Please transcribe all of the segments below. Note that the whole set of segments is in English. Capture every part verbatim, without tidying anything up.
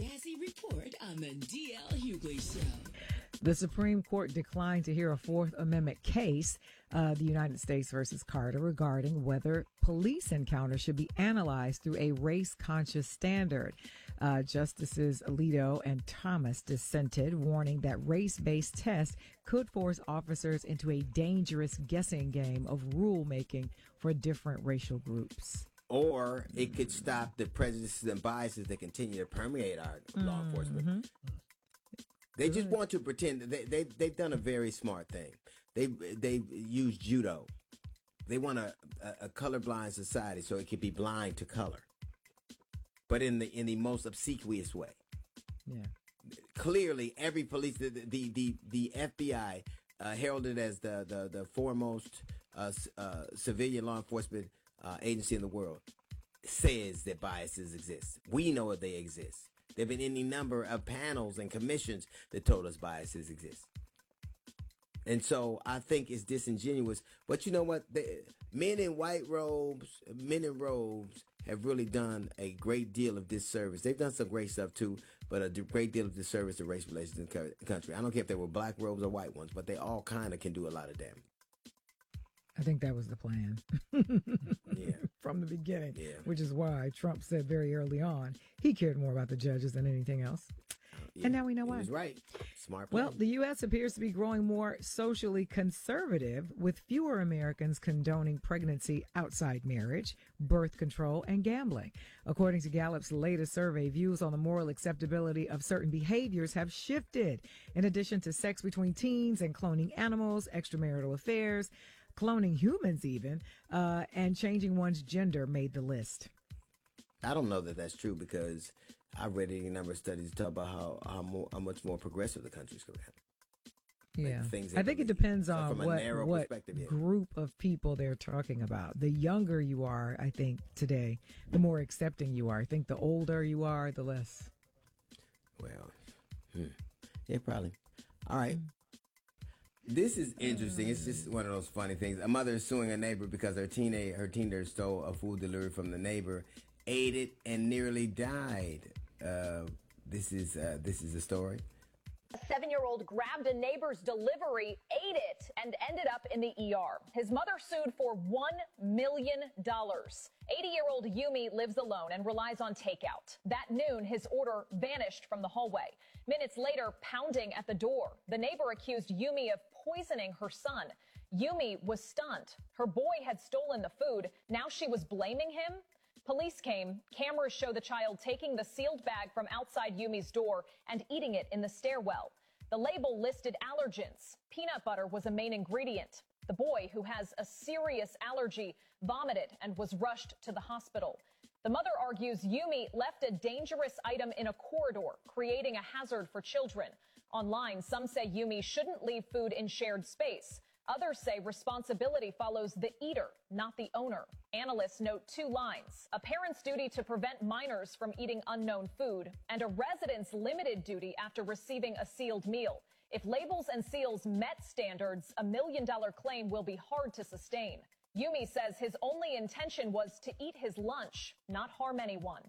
Jazzy Report on the D L Hughley Show. The Supreme Court declined to hear a Fourth Amendment case, uh, the United States versus Carter, regarding whether police encounters should be analyzed through a race-conscious standard. Uh, Justices Alito and Thomas dissented, warning that race-based tests could force officers into a dangerous guessing game of rulemaking for different racial groups. Or it could stop the prejudices and biases that continue to permeate our mm-hmm. law enforcement. They just want to pretend that they, they, they've done a very smart thing. They, they've used judo. They want a, a, a colorblind society so it can be blind to color, but in the in the most obsequious way. Yeah. Clearly, every police, the the the, the F B I, uh, heralded as the, the, the foremost uh, uh, civilian law enforcement uh, agency in the world, says that biases exist. We know that they exist. There have been any number of panels and commissions that told us biases exist. And so I think it's disingenuous. But you know what? The, men in white robes, men in robes have really done a great deal of disservice. They've done some great stuff too, but a great deal of disservice to race relations in the country. I don't care if they were black robes or white ones, but they all kind of can do a lot of damage. I think that was the plan. Yeah. From the beginning, yeah. Which is why Trump said very early on he cared more about the judges than anything else. Yeah. And now we know why. He was right. Smart plan. Well, the U S appears to be growing more socially conservative, with fewer Americans condoning pregnancy outside marriage, birth control, and gambling. According to Gallup's latest survey, views on the moral acceptability of certain behaviors have shifted. In addition to sex between teens and cloning animals, extramarital affairs, cloning humans even, uh, and changing one's gender made the list. I don't know that that's true, because I read any number of studies talk about how how, more, how much more progressive the country's going. Yeah, like things I think it depends so on what, what yeah. group of people they're talking about. The younger you are, I think, today, the more accepting you are. I think the older you are, the less. Well, hmm. yeah, probably. All right. Mm. This is interesting. It's just one of those funny things. A mother is suing a neighbor because her teenage her teenager stole a food delivery from the neighbor, ate it, and nearly died. Uh, this is uh, this is the story. A seven-year-old grabbed a neighbor's delivery, ate it, and ended up in the E R. His mother sued for one million dollars. eighty-year-old Yumi lives alone and relies on takeout. That noon, his order vanished from the hallway. Minutes later, pounding at the door. The neighbor accused Yumi of poisoning her son. Yumi was stunned. Her boy had stolen the food. Now she was blaming him. Police came. Cameras show the child taking the sealed bag from outside Yumi's door and eating it in the stairwell. The label listed allergens. Peanut butter was a main ingredient. The boy, who has a serious allergy, vomited and was rushed to the hospital. The mother argues Yumi left a dangerous item in a corridor, creating a hazard for children. Online, some say Yumi shouldn't leave food in shared space. Others say responsibility follows the eater, not the owner. Analysts note two lines: a parent's duty to prevent minors from eating unknown food, and a resident's limited duty after receiving a sealed meal. If labels and seals met standards, a million dollar claim will be hard to sustain. Yumi says his only intention was to eat his lunch, not harm anyone.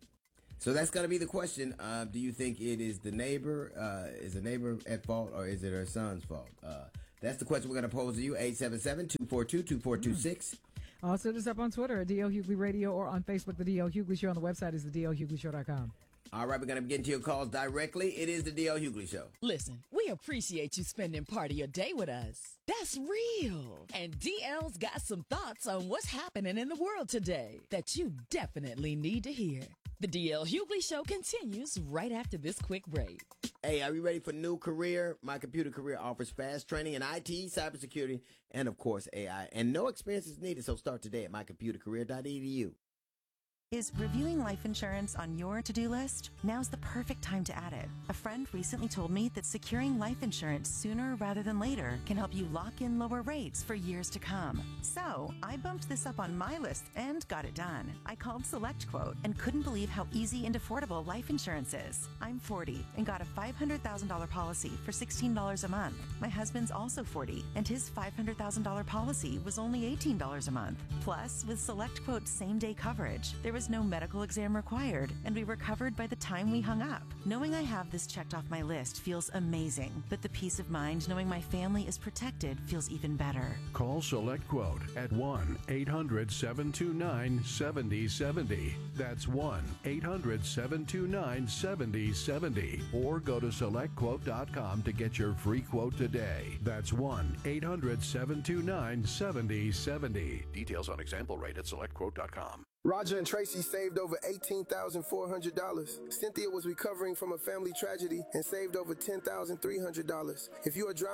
So that's going to be the question. Uh, do you think it is the neighbor, uh, is the neighbor at fault, or is it her son's fault? Uh, that's the question we're going to pose to you. eight seven seven, two four two, two four two six. Also, hit us up on Twitter at D L Hughley Radio, or on Facebook, The D L Hughley Show. On the website is the D L Hughley Show dot com. All right, we're going to get into your calls directly. It is the D L Hughley Show. Listen, we appreciate you spending part of your day with us. That's real. And D L's got some thoughts on what's happening in the world today that you definitely need to hear. The D L Hughley Show continues right after this quick break. Hey, are you ready for a new career? My Computer Career offers fast training in I T, cybersecurity, and of course A I. And no experience is needed, so start today at my computer career dot e d u. Is reviewing life insurance on your to-do list? Now's the perfect time to add it. A friend recently told me that securing life insurance sooner rather than later can help you lock in lower rates for years to come. So I bumped this up on my list and got it done. I called SelectQuote and couldn't believe how easy and affordable life insurance is. I'm forty and got a five hundred thousand dollars policy for sixteen dollars a month. My husband's also forty and his five hundred thousand dollars policy was only eighteen dollars a month. Plus, with SelectQuote's same-day coverage, there was was no medical exam required, and we were covered by the time we hung up. Knowing I have this checked off my list feels amazing, but the peace of mind knowing my family is protected feels even better. Call SelectQuote at one eight hundred seven two nine seven zero seven zero. That's one eight hundred seven two nine seven zero seven zero. Or go to select quote dot com to get your free quote today. That's one eight hundred seven two nine seven zero seven zero. Details on example rate at select quote dot com. Roger and Tracy saved over eighteen thousand four hundred dollars. Cynthia was recovering from a family tragedy and saved over ten thousand three hundred dollars. If you are driving